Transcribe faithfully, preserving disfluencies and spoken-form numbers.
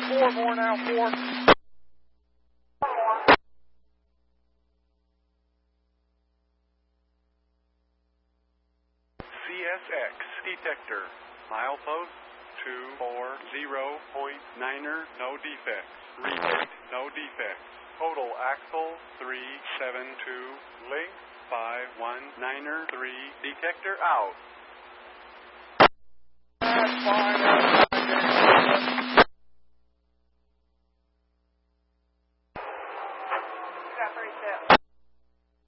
Four more now, four. C S X detector. Milepost two four zero point niner, no defects. Repeat, no defects. Total axle three seven two. Link five one niner three. Detector out.